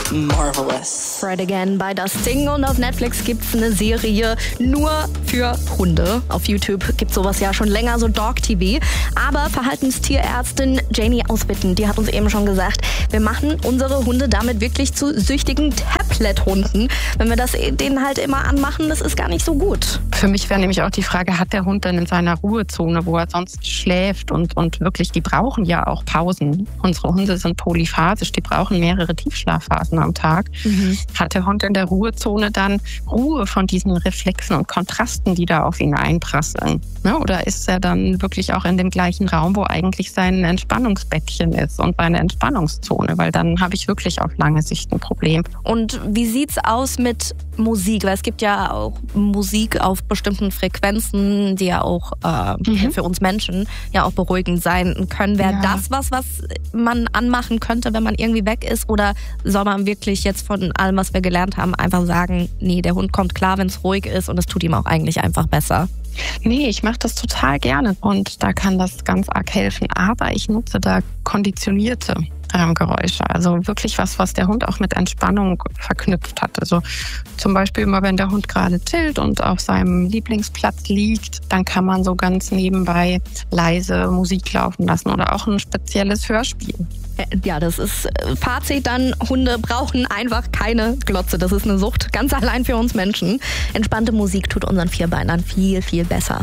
marvelous. Fred Again bei Das Ding und auf Netflix gibt's eine Serie nur für Hunde. Auf YouTube gibt's sowas ja schon länger, so Dog TV. Aber Verhaltenstierärztin Janie Ausbitten, die hat uns eben schon gesagt, wir machen unsere Hunde damit wirklich zu süchtigen Tablet-Hunden. Wenn wir das denen halt immer anmachen, das ist gar nicht so gut. Für mich wäre nämlich auch die Frage, hat der Hund denn in seiner Ruhezone, wo er sonst schläft und wirklich, die brauchen ja auch Pausen. Unsere Hunde sind polyphasisch, die brauchen mehrere Tiefschlafphasen am Tag. Hat der Hund in der Ruhezone dann Ruhe von diesen Reflexen und Kontrasten, die da auf ihn einprasseln? Ne? Oder ist er dann wirklich auch in dem gleichen Raum, wo eigentlich sein Entspannungsbettchen ist und seine Entspannungszone? Weil dann habe ich wirklich auf lange Sicht ein Problem. Und wie sieht's aus mit Musik? Weil es gibt ja auch Musik auf bestimmten Frequenzen, die ja auch für uns Menschen ja auch beruhigend sein können. Wäre das was man anmachen könnte, wenn man irgendwie weg ist? Oder soll man wirklich jetzt von allem, was wir gelernt haben, einfach sagen, nee, der Hund kommt klar, wenn es ruhig ist und es tut ihm auch eigentlich einfach besser? Nee, ich mache das total gerne und da kann das ganz arg helfen. Aber ich nutze da konditionierte Geräusche. Also wirklich was der Hund auch mit Entspannung verknüpft hat. Also zum Beispiel immer, wenn der Hund gerade chillt und auf seinem Lieblingsplatz liegt, dann kann man so ganz nebenbei leise Musik laufen lassen oder auch ein spezielles Hörspiel. Ja, das ist Fazit dann, Hunde brauchen einfach keine Glotze. Das ist eine Sucht, ganz allein für uns Menschen. Entspannte Musik tut unseren Vierbeinern viel, viel besser.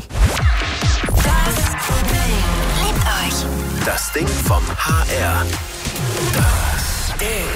Das Ding vom HR. Das Ding.